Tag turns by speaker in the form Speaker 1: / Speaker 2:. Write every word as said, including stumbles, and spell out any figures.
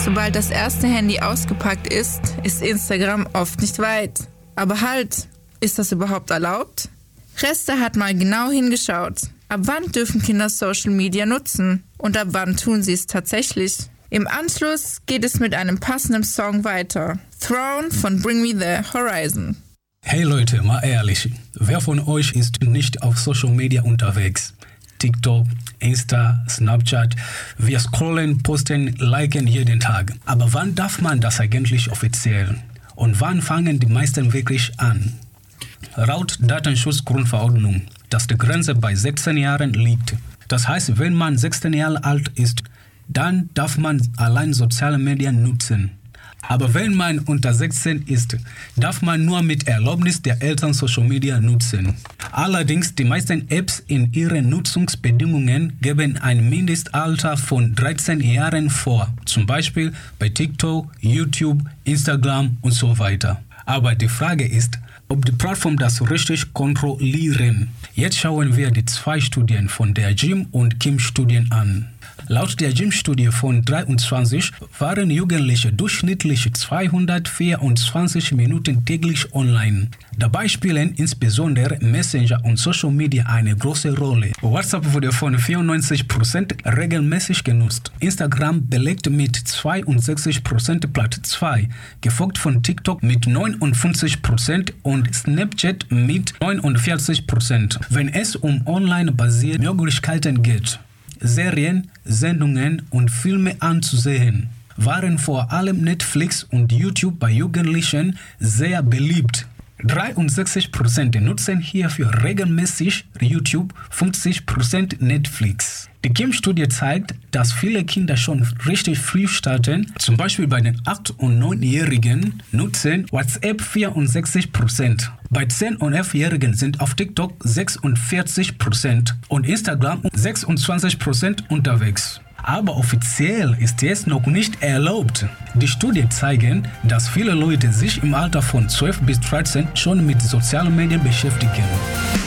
Speaker 1: Sobald das erste Handy ausgepackt ist, ist Instagram oft nicht weit. Aber halt, ist das überhaupt erlaubt? Reste hat mal genau hingeschaut. Ab wann dürfen Kinder Social Media nutzen? Und ab wann tun sie es tatsächlich? Im Anschluss geht es mit einem passenden Song weiter. Throne von Bring Me The Horizon.
Speaker 2: Hey Leute, mal ehrlich, wer von euch ist nicht auf Social Media unterwegs? TikTok, Insta, Snapchat, wir scrollen, posten, liken jeden Tag. Aber wann darf man das eigentlich offiziell? Und wann fangen die meisten wirklich an? Laut Datenschutzgrundverordnung, dass die Grenze bei sechzehn Jahren liegt. Das heißt, wenn man sechzehn Jahre alt ist, dann darf man allein soziale Medien nutzen. Aber wenn man unter sechzehn ist, darf man nur mit Erlaubnis der Eltern Social Media nutzen. Allerdings, die meisten Apps in ihren Nutzungsbedingungen geben ein Mindestalter von dreizehn Jahren vor. Zum Beispiel bei TikTok, YouTube, Instagram und so weiter. Aber die Frage ist, ob die Plattform das richtig kontrollieren. Jetzt schauen wir die zwei Studien von der Jim und Kim Studien an. Laut der Jim-Studie von dreiundzwanzig waren Jugendliche durchschnittlich zweihundertvierundzwanzig Minuten täglich online. Dabei spielen insbesondere Messenger und Social Media eine große Rolle. WhatsApp wurde von vierundneunzig Prozent regelmäßig genutzt. Instagram belegt mit zweiundsechzig Prozent Platz zwei, gefolgt von TikTok mit neunundfünfzig Prozent und Snapchat mit neunundvierzig Prozent. Wenn es um online-basierte Möglichkeiten geht, Serien, Sendungen und Filme anzusehen, waren vor allem Netflix und YouTube bei Jugendlichen sehr beliebt. dreiundsechzig Prozent nutzen hierfür regelmäßig YouTube, fünfzig Prozent Netflix. Die Kim-Studie zeigt, dass viele Kinder schon richtig früh starten. Zum Beispiel bei den acht- und neunjährigen nutzen WhatsApp vierundsechzig Prozent. Bei zehn- und elfjährigen sind auf TikTok sechsundvierzig Prozent und Instagram sechsundzwanzig Prozent unterwegs. Aber offiziell ist es noch nicht erlaubt. Die Studien zeigen, dass viele Leute sich im Alter von zwölf bis dreizehn schon mit sozialen Medien beschäftigen.